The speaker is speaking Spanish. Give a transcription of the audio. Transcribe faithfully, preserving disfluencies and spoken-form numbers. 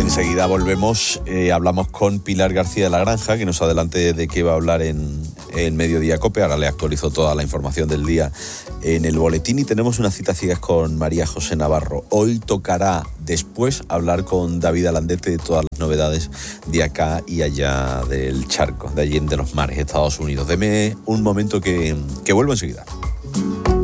Enseguida volvemos, eh, hablamos con Pilar García de la Granja, que nos adelante de qué va a hablar en el Mediodía Cope. Ahora le actualizo toda la información del día en el boletín y tenemos una cita ciegas con María José Navarro. Hoy tocará después hablar con David Alandete de todas las novedades de acá y allá del charco, de allí de los mares, Estados Unidos. Deme un momento que, que vuelvo enseguida.